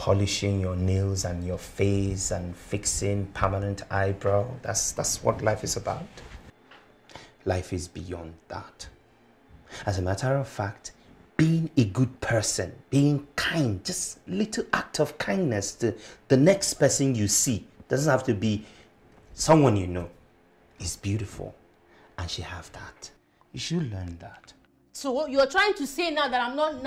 polishing your nails and your face and fixing permanent eyebrow. That's what life is about. Life is beyond that. As a matter of fact, being a good person, being kind, just little act of kindness to the next person you see, doesn't have to be someone you know, is beautiful. And she have that. You should learn that. So you're trying to say now that I'm not